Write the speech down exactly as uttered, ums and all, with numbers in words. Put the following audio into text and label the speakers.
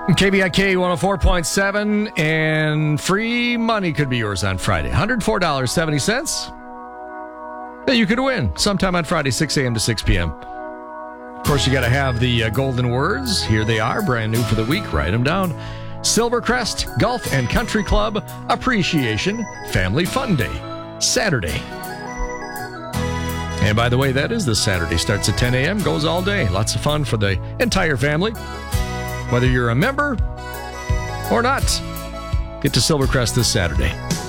Speaker 1: K B I K one oh four point seven, and free money could be yours on Friday. one hundred four dollars and seventy cents that you could win sometime on Friday, six a.m. to six p.m. Of course, you got to have the uh, golden words. Here they are, brand new for the week. Write them down. Silvercrest Golf and Country Club Appreciation Family Fun Day, Saturday. And by the way, that is this Saturday. Starts at ten a.m., goes all day. Lots of fun for the entire family. Whether you're a member or not, get to Silvercrest this Saturday.